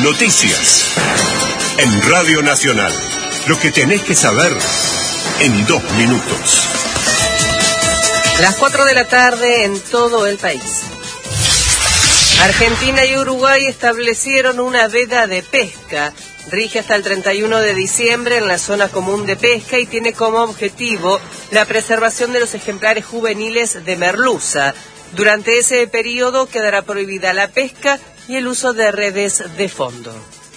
Noticias. En Radio Nacional. Lo que tenés que saber en 2 minutos. Las 4 de la tarde en todo el país. Argentina y Uruguay establecieron una veda de pesca. Rige hasta el 31 de diciembre en la zona común de pesca y tiene como objetivo la preservación de los ejemplares juveniles de merluza. Durante ese periodo quedará prohibida la pesca y el uso de redes de fondo.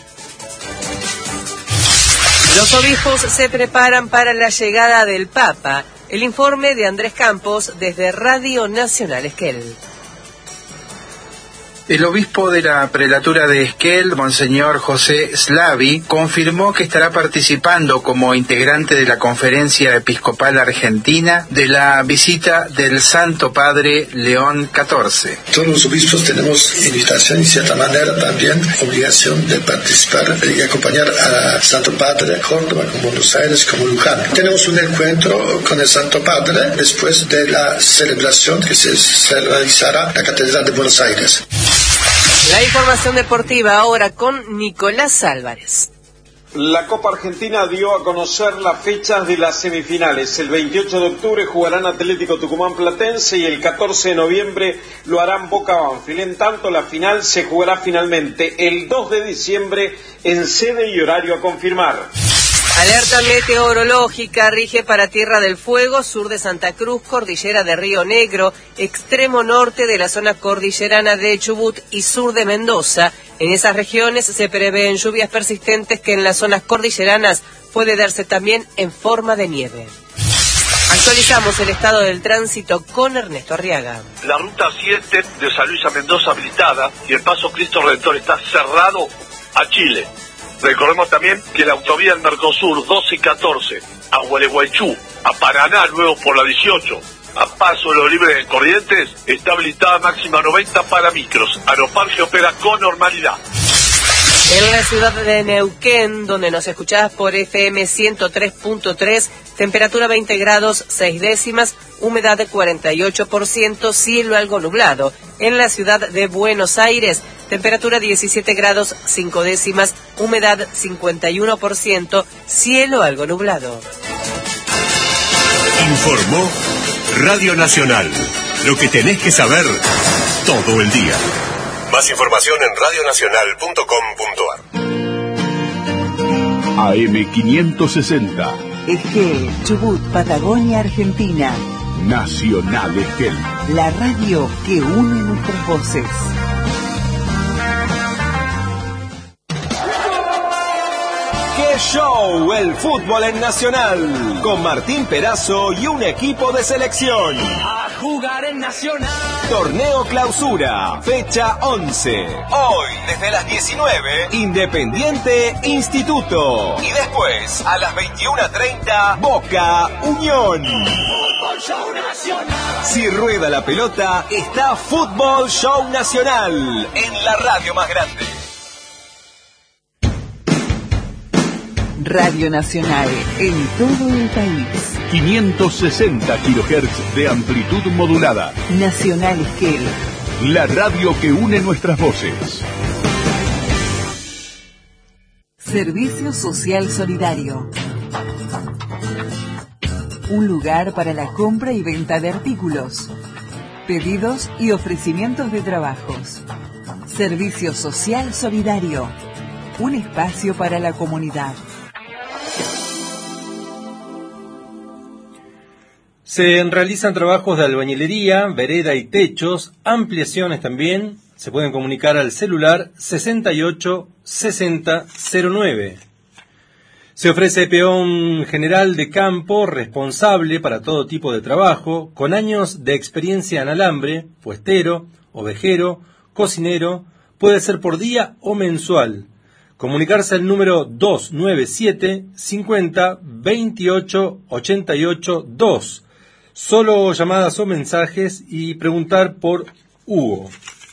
Los obispos se preparan para la llegada del Papa. El informe de Andrés Campos desde Radio Nacional Esquel. El obispo de la prelatura de Esquel, Monseñor José Slavi, confirmó que estará participando como integrante de la Conferencia Episcopal Argentina de la visita del Santo Padre León XIV. Todos los obispos tenemos invitación y de cierta manera también obligación de participar y acompañar a Santo Padre Córdoba, como Buenos Aires, como Luján. Tenemos un encuentro con el Santo Padre después de la celebración que se realizará en la Catedral de Buenos Aires. La información deportiva ahora con Nicolás Álvarez. La Copa Argentina dio a conocer las fechas de las semifinales. El 28 de octubre jugarán Atlético Tucumán Platense y el 14 de noviembre lo harán Boca Banfield. En tanto, la final se jugará finalmente el 2 de diciembre en sede y horario a confirmar. Alerta meteorológica rige para Tierra del Fuego, sur de Santa Cruz, cordillera de Río Negro, extremo norte de la zona cordillerana de Chubut y sur de Mendoza. En esas regiones se prevén lluvias persistentes que en las zonas cordilleranas puede darse también en forma de nieve. Actualizamos el estado del tránsito con Ernesto Arriaga. La ruta 7 de San Luis a Mendoza habilitada y el paso Cristo Redentor está cerrado a Chile. Recordemos también que la autovía del Mercosur 12 y 14 a Gualeguaychú, a Paraná, luego por la 18, a Paso de los Libres de Corrientes, está habilitada máxima 90 para micros. Aeroparque opera con normalidad. En la ciudad de Neuquén, donde nos escuchás por FM 103.3, temperatura 20 grados 6 décimas, humedad de 48%, cielo algo nublado. En la ciudad de Buenos Aires, temperatura 17 grados 5 décimas, humedad 51%, cielo algo nublado. Informó Radio Nacional. Lo que tenés que saber todo el día. Más información en radionacional.com.ar. AM560. Esquel, Chubut, Patagonia, Argentina. Nacional Esquel. La radio que une nuestras voces. ¡Qué show! El fútbol en Nacional. Con Martín Perazo y un equipo de selección. A jugar en Nacional. Torneo Clausura, fecha 11. Hoy, desde las 19, Independiente Instituto. Y después, a las 21:30, Boca Unión. Fútbol Show Nacional. Si rueda la pelota, está Fútbol Show Nacional. En la radio más grande. Radio Nacional en todo el país. 560 kHz de amplitud modulada. Nacional Esquel. La radio que une nuestras voces. Servicio Social Solidario. Un lugar para la compra y venta de artículos, pedidos y ofrecimientos de trabajos. Servicio Social Solidario. Un espacio para la comunidad. Se realizan trabajos de albañilería, vereda y techos, ampliaciones también. Se pueden comunicar al celular 68 60 09. Se ofrece peón general de campo responsable para todo tipo de trabajo, con años de experiencia en alambre, puestero, ovejero, cocinero, puede ser por día o mensual. Comunicarse al número 297 50 28 88 2. Solo llamadas o mensajes y preguntar por Hugo.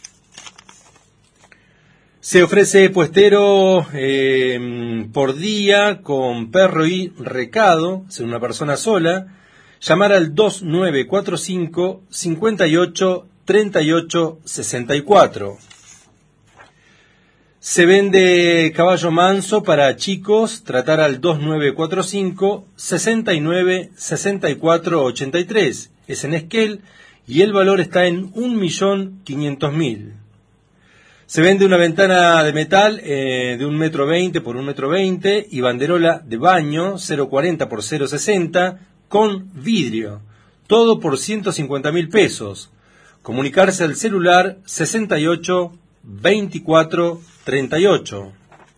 Se ofrece puestero por día con perro y recado, ser una persona sola. Llamar al 2945 58 38 64. Se vende caballo manso para chicos, tratar al 2945 69 64 83. Es en Esquel y el valor está en 1.500.000. Se vende una ventana de metal de 1,20 m por 1,20 m y banderola de baño 0,40 por 0,60 con vidrio. Todo por 150.000 pesos. Comunicarse al celular 68 24 38.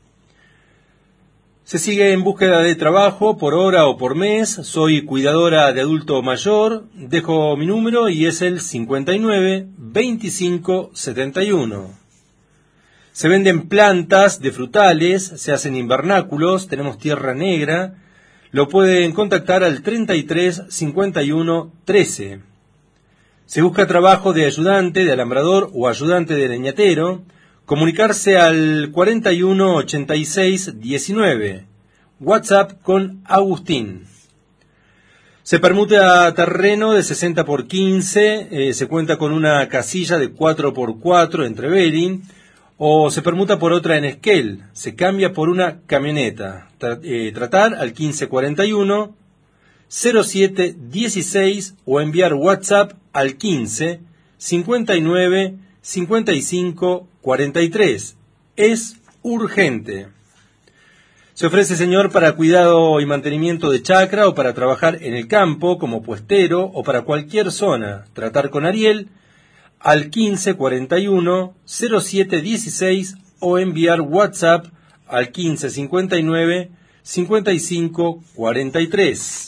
Se sigue en búsqueda de trabajo por hora o por mes. Soy cuidadora de adulto mayor. Dejo mi número y es el 59 25 71. Se venden plantas de frutales, se hacen invernáculos, tenemos tierra negra. Lo pueden contactar al 33 51 13. Se busca trabajo de ayudante de alambrador o ayudante de leñatero. Comunicarse al 41 86 19. WhatsApp con Agustín. Se permuta terreno de 60 por 15. Se cuenta con una casilla de 4 por 4 entre Belín. O se permuta por otra en Esquel. Se cambia por una camioneta. Tratar al 1541 07 16 o enviar WhatsApp al 15 59 55 43. Es urgente. Se ofrece, señor, para cuidado y mantenimiento de chacra o para trabajar en el campo como puestero o para cualquier zona. Tratar con Ariel al 1541 07 16 o enviar WhatsApp al 1559 55 43.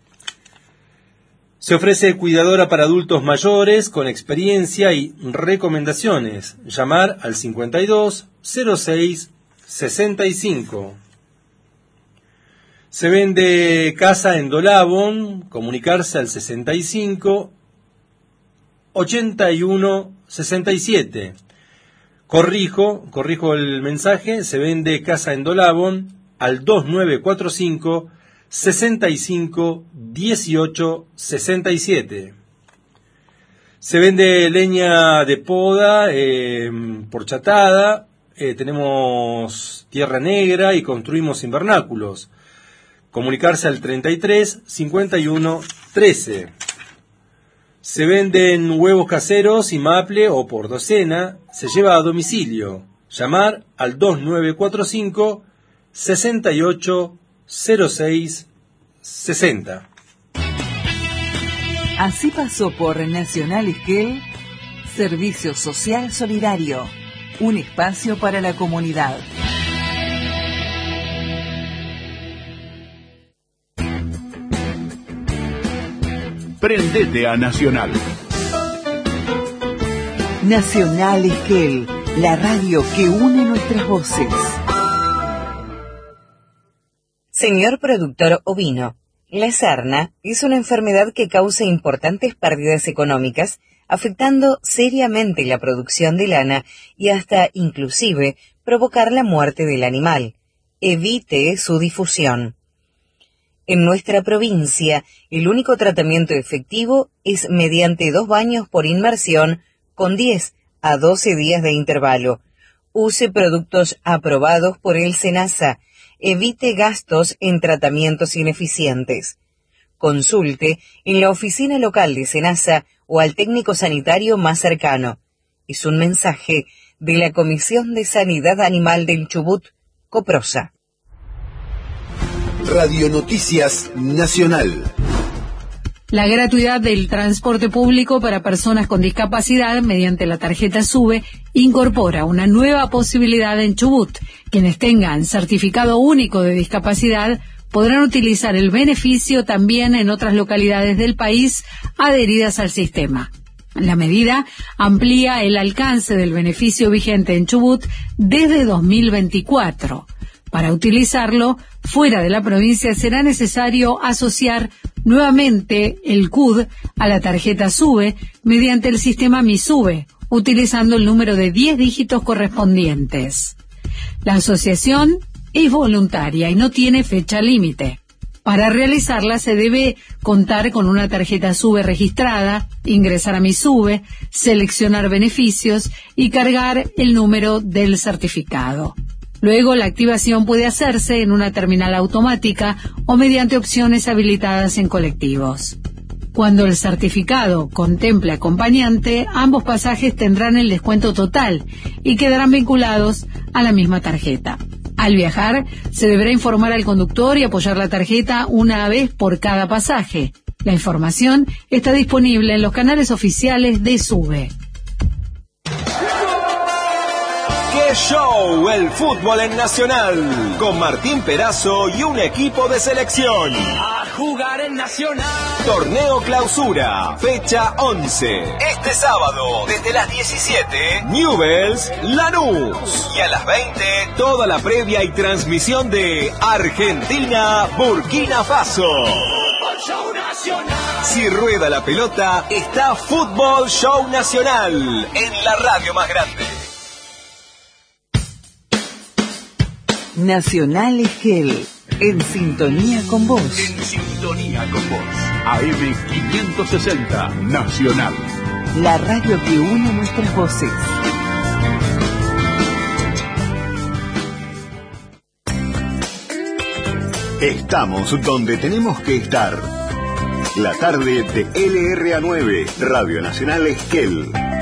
Se ofrece cuidadora para adultos mayores con experiencia y recomendaciones. Llamar al 52 06 65. Se vende casa en Dolabón. Comunicarse al 65 81 67. Corrijo el mensaje. Se vende casa en Dolabón al 2945 65 18 67. Se vende leña de poda por chatada. Tenemos tierra negra y construimos invernáculos. Comunicarse al 33 51 13. Se venden huevos caseros y maple o por docena. Se lleva a domicilio. Llamar al 2945 68 06 60. Así pasó por Nacional Esquel, Servicio Social Solidario, un espacio para la comunidad. Prendete a Nacional. Nacional Esquel, la radio que une nuestras voces. Señor productor ovino, la sarna es una enfermedad que causa importantes pérdidas económicas, afectando seriamente la producción de lana y hasta, inclusive, provocar la muerte del animal. Evite su difusión. En nuestra provincia, el único tratamiento efectivo es mediante 2 baños por inmersión con 10 a 12 días de intervalo. Use productos aprobados por el SENASA. Evite gastos en tratamientos ineficientes. Consulte en la oficina local de SENASA o al técnico sanitario más cercano. Es un mensaje de la Comisión de Sanidad Animal del Chubut, Coprosa. Radio Noticias Nacional. La gratuidad del transporte público para personas con discapacidad mediante la tarjeta SUBE incorpora una nueva posibilidad en Chubut. Quienes tengan certificado único de discapacidad podrán utilizar el beneficio también en otras localidades del país adheridas al sistema. La medida amplía el alcance del beneficio vigente en Chubut desde 2024. Para utilizarlo, fuera de la provincia será necesario asociar nuevamente el CUD a la tarjeta SUBE mediante el sistema MiSUBE, utilizando el número de 10 dígitos correspondientes. La asociación es voluntaria y no tiene fecha límite. Para realizarla se debe contar con una tarjeta SUBE registrada, ingresar a Mi SUBE, seleccionar beneficios y cargar el número del certificado. Luego la activación puede hacerse en una terminal automática o mediante opciones habilitadas en colectivos. Cuando el certificado contemple acompañante, ambos pasajes tendrán el descuento total y quedarán vinculados a la misma tarjeta. Al viajar, se deberá informar al conductor y apoyar la tarjeta una vez por cada pasaje. La información está disponible en los canales oficiales de SUBE. ¡Qué show! El fútbol en Nacional, con Martín Perazo y un equipo de selección. A jugar en Nacional. Torneo Clausura, fecha 11. Este sábado, desde las 17, Newell's Lanús. Y a las 20, toda la previa y transmisión de Argentina-Burkina Faso. Fútbol Show Nacional. Si rueda la pelota, está Fútbol Show Nacional en la radio más grande. Nacional Esquel, en sintonía con vos. En sintonía con vos. AM 560, Nacional. La radio que une nuestras voces. Estamos donde tenemos que estar. La tarde de LRA9, Radio Nacional Esquel.